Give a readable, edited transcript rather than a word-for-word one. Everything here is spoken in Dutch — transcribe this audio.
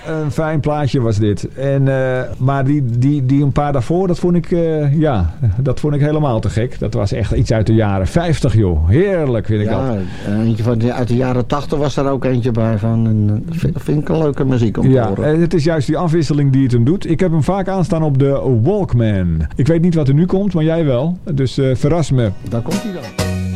een fijn plaatje was dit. Maar die een paar daarvoor, dat vond ik helemaal te gek. Dat was echt iets uit de jaren 50, joh. Heerlijk, vind ik dat. Eentje uit de jaren 80 was er ook eentje bij van. En dat vind ik een leuke muziek om te horen. Het is juist die afwisseling die het hem doet. Ik heb hem vaak aanstaan op de Walkman. Ik weet niet wat er nu komt, maar jij wel. Dus verras me. Daar komt hij dan.